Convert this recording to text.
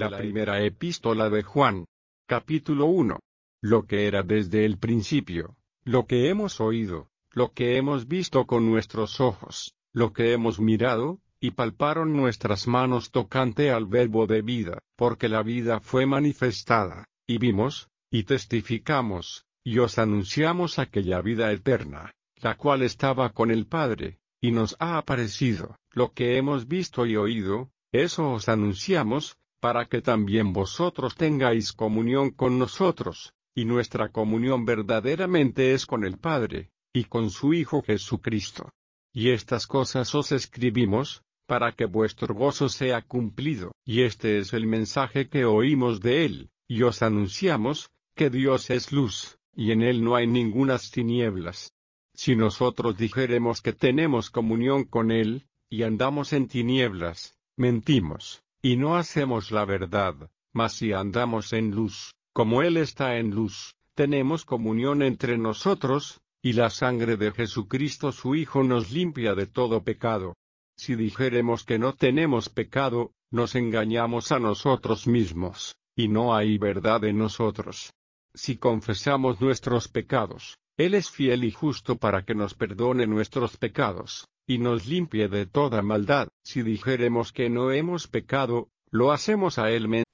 La primera epístola de Juan. Capítulo 1. Lo que era desde el principio, lo que hemos oído, lo que hemos visto con nuestros ojos, lo que hemos mirado, y palparon nuestras manos tocante al Verbo de vida, porque la vida fue manifestada, y vimos, y testificamos, y os anunciamos aquella vida eterna, la cual estaba con el Padre, y nos ha aparecido. Lo que hemos visto y oído, eso os anunciamos, para que también vosotros tengáis comunión con nosotros, y nuestra comunión verdaderamente es con el Padre, y con su Hijo Jesucristo. Y estas cosas os escribimos, para que vuestro gozo sea cumplido. Y este es el mensaje que oímos de Él, y os anunciamos, que Dios es luz, y en Él no hay ningunas tinieblas. Si nosotros dijéremos que tenemos comunión con Él, y andamos en tinieblas, mentimos, y no hacemos la verdad. Mas si andamos en luz, como Él está en luz, tenemos comunión entre nosotros, y la sangre de Jesucristo su Hijo nos limpia de todo pecado. Si dijéremos que no tenemos pecado, nos engañamos a nosotros mismos, y no hay verdad en nosotros. Si confesamos nuestros pecados, Él es fiel y justo para que nos perdone nuestros pecados, y nos limpie de toda maldad. Si dijéremos que no hemos pecado, lo hacemos a Él